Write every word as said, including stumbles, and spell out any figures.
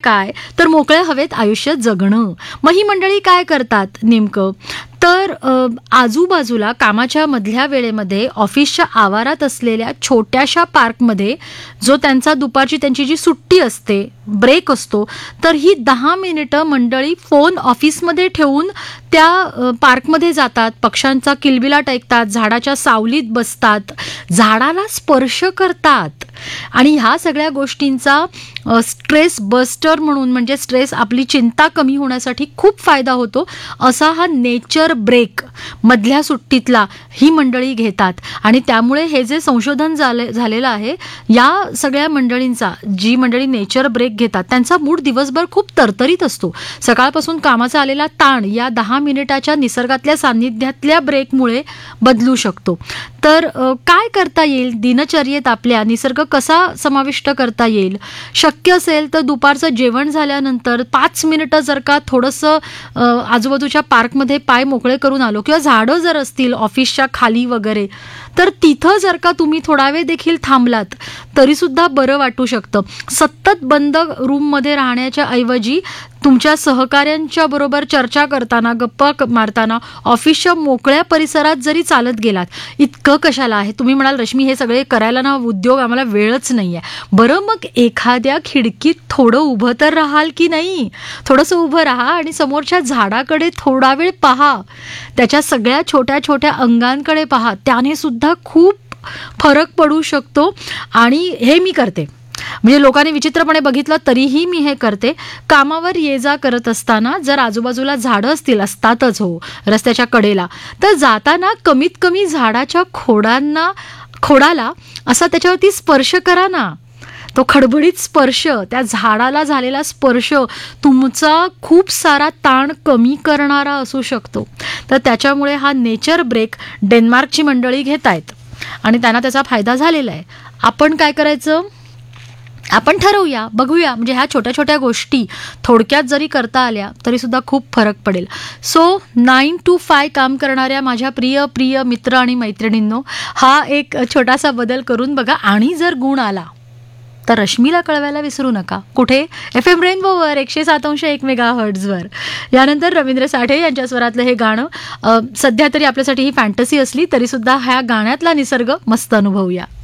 काय, तर मोकळ्या हवेत आयुष्य जगणं. मग ही मंडळी काय करतात नेमकं, तर आजूबाजूला कामाच्या मधल्या वेळेमध्ये ऑफिसच्या आवारात असलेल्या छोट्याशा पार्कमध्ये, जो त्यांचा दुपारची त्यांची जी सुट्टी असते, ब्रेक असतो, तर ही दहा मिनिटं मंडळी फोन ऑफिसमध्ये ठेवून त्या पार्कमध्ये जातात, पक्ष्यांचा किलबिलाट ऐकतात, झाडाच्या सावलीत बसतात, झाडाला स्पर्श करतात. आणि ह्या सगळ्या गोष्टींचा स्ट्रेस बस्टर म्हणून, म्हणजे स्ट्रेस आपली चिंता कमी होण्यासाठी खूप फायदा होतो. असा हा नेचर ब्रेक मधल्या सुट्टीतला ही मंडळी घेतात. आणि त्यामुळे हे जे संशोधन झाले झालेलं आहे, या सगळ्या मंडळींचा, जी मंडळी नेचर ब्रेक घेतात, त्यांचा मूड दिवसभर खूप तरतरीत असतो. सकाळपासून कामाचा आलेला ताण या दहा मिनिटाच्या निसर्गातल्या सान्निध्यातल्या ब्रेकमुळे बदलू शकतो. तर काय करता येईल दिनचर्येत आपल्या, निसर्ग कसा समाविष्ट करता येईल? शक्य असेल तर दुपारचं जेवण झाल्यानंतर पाच मिनिटं जर का थोडंसं आजूबाजूच्या पार्कमध्ये पाय मोकळे करून आलो, किंवा झाडं जर असतील ऑफिसच्या खाली वगैरे, तर तिथं जर का तुम्ही थोडा वेळ देखील थांबलात तरीसुद्धा बरं वाटू शकतं. सतत बंद रूममध्ये राहण्याच्या ऐवजी तुमच्या सहकाऱ्यांच्या बरोबर चर्चा करताना, गप्पा मारताना ऑफिसच्या मोकळ्या परिसरात जरी चालत गेलात, इतकं कशाला आहे. तुम्ही म्हणाल, रश्मी हे सगळे करायला ना उद्योग, आम्हाला वेळच नाही आहे. बरं, मग एखाद्या खिडकीत थोडं उभं तर राहाल की नाही? थोडंसं उभं राहा आणि समोरच्या झाडाकडे थोडा वेळ पहा, त्याच्या सगळ्या छोट्या छोट्या अंगांकडे पहा. त्याने सुद्धा खूप फरक पडू शकतो. आणि हे मी करते, म्हणजे लोकांनी विचित्रपणे बघितलं तरीही मी हे करते. कामावर ये जा करत असताना जर आजूबाजूला झाडं असतील, असतातच हो रस्त्याच्या कडेला, तर जाताना कमीत कमी झाडाच्या खोडांना खोडाला असा त्याच्यावरती स्पर्श करा ना. तो खडबडीत स्पर्श, त्या झाडाला झालेला स्पर्श तुमचा खूप सारा ताण कमी करणारा असू शकतो. तर त्याच्यामुळे हा नेचर ब्रेक डेन्मार्कची मंडळी घेत आहेत आणि त्यांना त्याचा फायदा झालेला आहे. आपण काय करायचं, आपण ठरवूया, बघूया. म्हणजे ह्या छोट्या छोट्या गोष्टी थोडक्यात जरी करता आल्या तरी सुद्धा खूप फरक पडेल. सो नाईन टू फाय काम करणाऱ्या माझ्या प्रिय प्रिय मित्र आणि मैत्रिणींनो, हा एक छोटासा बदल करून बघा. आणि जर गुण आला तर रश्मीला कळवायला विसरू नका. कुठे? एफ एम रेनबोवर एकशे सात अंश एक मेगा हर्ट्झवर. यानंतर रवींद्र साठे यांच्या स्वरातलं हे गाणं, सध्या तरी आपल्यासाठी ही फॅन्टसी असली तरी सुद्धा ह्या गाण्यातला निसर्ग मस्त अनुभवूया.